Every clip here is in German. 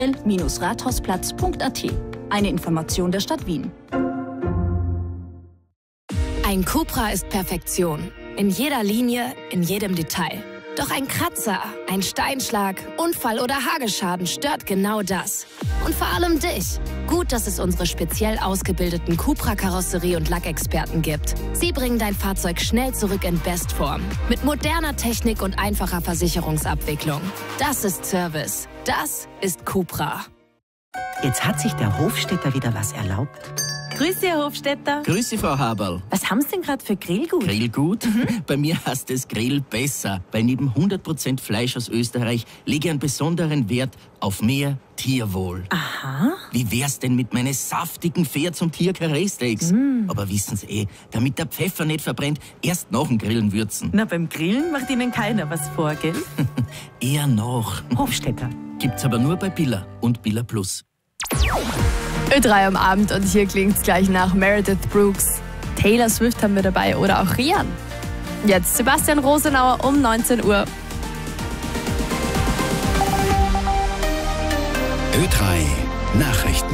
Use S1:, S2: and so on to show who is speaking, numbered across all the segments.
S1: rathausplatz.at. Eine Information der Stadt Wien.
S2: Ein Cupra ist Perfektion. In jeder Linie, in jedem Detail. Doch ein Kratzer, ein Steinschlag, Unfall oder Hagelschaden stört genau das. Und vor allem dich. Gut, dass es unsere speziell ausgebildeten Cupra-Karosserie- und Lackexperten gibt. Sie bringen dein Fahrzeug schnell zurück in Bestform. Mit moderner Technik und einfacher Versicherungsabwicklung. Das ist Service. Das ist Cupra.
S3: Jetzt hat sich der Hofstädter wieder was erlaubt.
S4: Grüß Sie, Herr Hofstädter.
S5: Grüß Sie, Frau Haberl.
S4: Was haben Sie denn gerade für Grillgut?
S5: Grillgut? Bei mir heißt es Grill besser, weil neben 100% Fleisch aus Österreich lege ich einen besonderen Wert auf mehr Tierwohl.
S4: Aha.
S5: Wie wär's denn mit meinen saftigen Pferds- und Tier-Karree-Steaks? Aber wissen Sie damit der Pfeffer nicht verbrennt, erst nach dem Grillen würzen.
S4: Na, beim Grillen macht Ihnen keiner was vor, gell?
S5: Eher noch.
S4: Hofstädter.
S5: Gibt's aber nur bei Billa und Billa Plus.
S6: Ö3 am Abend und hier klingt's gleich nach Meredith Brooks. Taylor Swift haben wir dabei oder auch Rian. Jetzt Sebastian Rosenauer um 19 Uhr.
S7: Ö3 Nachrichten.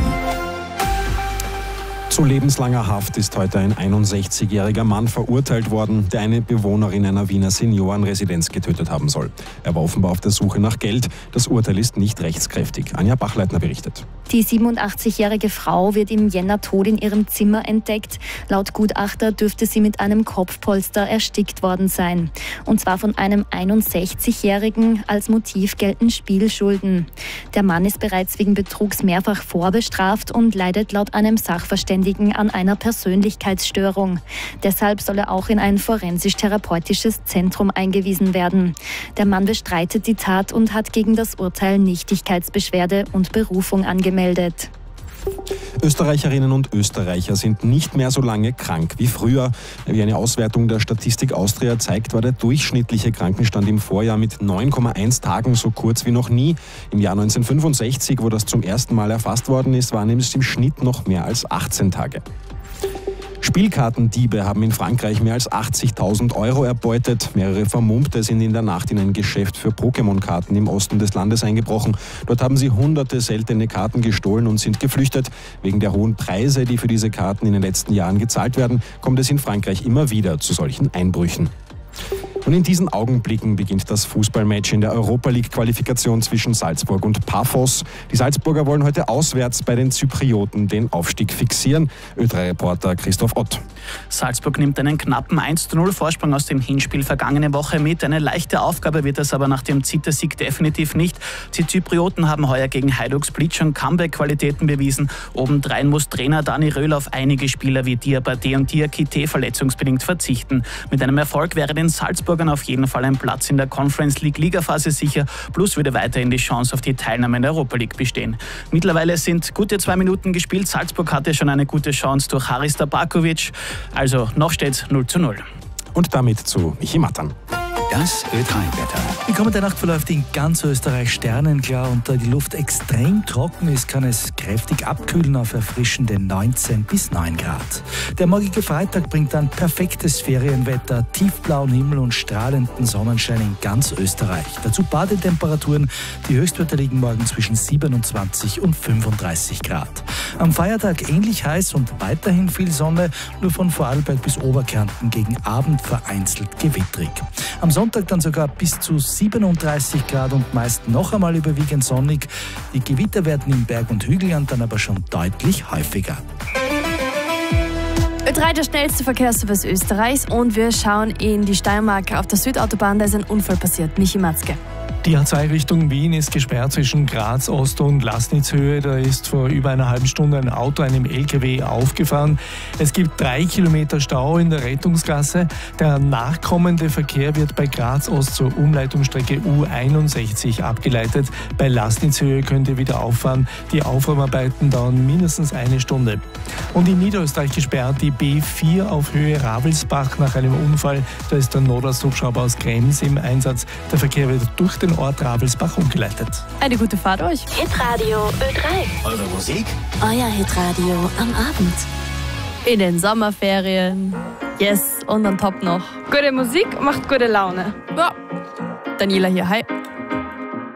S8: Zu lebenslanger Haft ist heute ein 61-jähriger Mann verurteilt worden, der eine Bewohnerin einer Wiener Seniorenresidenz getötet haben soll. Er war offenbar auf der Suche nach Geld. Das Urteil ist nicht rechtskräftig. Anja Bachleitner berichtet.
S9: Die 87-jährige Frau wird im Jänner tot in ihrem Zimmer entdeckt. Laut Gutachter dürfte sie mit einem Kopfpolster erstickt worden sein. Und zwar von einem 61-jährigen. Als Motiv gelten Spielschulden. Der Mann ist bereits wegen Betrugs mehrfach vorbestraft und leidet laut einem Sachverständigen an einer Persönlichkeitsstörung. Deshalb soll er auch in ein forensisch-therapeutisches Zentrum eingewiesen werden. Der Mann bestreitet die Tat und hat gegen das Urteil Nichtigkeitsbeschwerde und Berufung angemeldet.
S8: Österreicherinnen und Österreicher sind nicht mehr so lange krank wie früher. Wie eine Auswertung der Statistik Austria zeigt, war der durchschnittliche Krankenstand im Vorjahr mit 9,1 Tagen so kurz wie noch nie. Im Jahr 1965, wo das zum ersten Mal erfasst worden ist, waren es im Schnitt noch mehr als 18 Tage. Spielkartendiebe haben in Frankreich mehr als 80.000 € erbeutet. Mehrere Vermummte sind in der Nacht in ein Geschäft für Pokémon-Karten im Osten des Landes eingebrochen. Dort haben sie hunderte seltene Karten gestohlen und sind geflüchtet. Wegen der hohen Preise, die für diese Karten in den letzten Jahren gezahlt werden, kommt es in Frankreich immer wieder zu solchen Einbrüchen. Und in diesen Augenblicken beginnt das Fußballmatch in der Europa-League-Qualifikation zwischen Salzburg und Paphos. Die Salzburger wollen heute auswärts bei den Zyprioten den Aufstieg fixieren. Ö3-Reporter Christoph Ott.
S10: Salzburg nimmt einen knappen 1:0 Vorsprung aus dem Hinspiel vergangene Woche mit. Eine leichte Aufgabe wird es aber nach dem Zittersieg definitiv nicht. Die Zyprioten haben heuer gegen Hajduk Split schon Comeback-Qualitäten bewiesen. Obendrein muss Trainer Dani Röhl auf einige Spieler wie Diabaté und Diakité verletzungsbedingt verzichten. Mit einem Erfolg wäre den Salzburgern auf jeden Fall ein Platz in der Conference League Ligaphase sicher, plus würde weiterhin die Chance auf die Teilnahme in der Europa League bestehen. Mittlerweile sind gute 2 Minuten gespielt. Salzburg hatte schon eine gute Chance durch Haris Tabakovic. Also noch steht 0:0.
S8: Und damit zu Michi Mattern.
S7: Das Ö3-Wetter.
S11: Die kommende Nacht verläuft in ganz Österreich sternenklar und da die Luft extrem trocken ist, kann es kräftig abkühlen auf erfrischende 19 bis 9 Grad. Der morgige Freitag bringt dann perfektes Ferienwetter, tiefblauen Himmel und strahlenden Sonnenschein in ganz Österreich. Dazu Badetemperaturen, die Höchstwerte liegen morgen zwischen 27 und 35 Grad. Am Feiertag ähnlich heiß und weiterhin viel Sonne, nur von Vorarlberg bis Oberkärnten gegen Abend vereinzelt gewittrig. Am Sonntag dann sogar bis zu 37 Grad und meist noch einmal überwiegend sonnig. Die Gewitter werden im Berg- und Hügelland dann aber schon deutlich häufiger.
S6: Ö3, der schnellste Verkehrsservice Österreichs, und wir schauen in die Steiermark. Auf der Südautobahn, da ist ein Unfall passiert. Michi Matzke.
S12: Die A2 Richtung Wien ist gesperrt zwischen Graz Ost und Lasnitzhöhe. Da ist vor über einer halben Stunde ein Auto einem LKW aufgefahren. Es gibt 3 Kilometer Stau in der Rettungsgasse. Der nachkommende Verkehr wird bei Graz Ost zur Umleitungsstrecke U61 abgeleitet. Bei Lasnitzhöhe könnt ihr wieder auffahren. Die Aufräumarbeiten dauern mindestens 1 Stunde. Und in Niederösterreich gesperrt die B4 auf Höhe Ravelsbach nach einem Unfall. Da ist der Notarzthubschrauber aus Krems im Einsatz. Der Verkehr wird durch den Ort Ravelsbach umgeleitet.
S6: Eine gute Fahrt euch.
S2: Hitradio Ö3.
S7: Eure Musik?
S2: Euer Hitradio am Abend.
S6: In den Sommerferien. Yes, und on top noch.
S13: Gute Musik macht gute Laune.
S6: Ja. Daniela hier, hi.